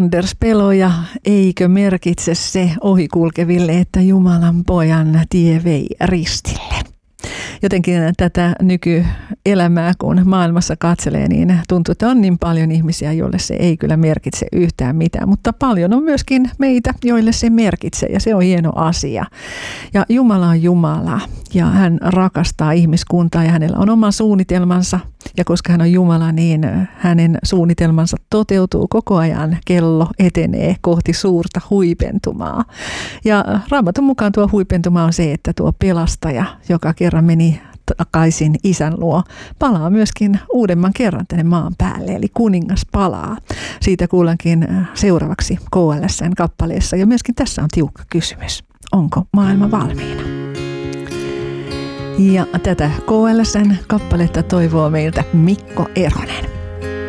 Anders Pelo ja eikö merkitse se ohikulkeville, että Jumalan pojan tie vei ristille. Jotenkin tätä nykyelämää, kun maailmassa katselee, niin tuntuu, että on niin paljon ihmisiä, joille se ei kyllä merkitse yhtään mitään. Mutta paljon on myöskin meitä, joille se merkitsee, ja se on hieno asia. Ja Jumala on Jumala, ja hän rakastaa ihmiskuntaa, ja hänellä on oma suunnitelmansa. Ja koska hän on Jumala, niin hänen suunnitelmansa toteutuu koko ajan. Kello etenee kohti suurta huipentumaa. Ja Raamatun mukaan tuo huipentuma on se, että tuo pelastaja, joka kerran meni takaisin isän luo, palaa myöskin uudemman kerran tänne maan päälle, eli kuningas palaa. Siitä kuullaankin seuraavaksi KLS:n kappaleessa, ja myöskin tässä on tiukka kysymys. Onko maailma valmiina? Ja tätä KLS:n kappaletta toivoo meiltä Mikko Eronen.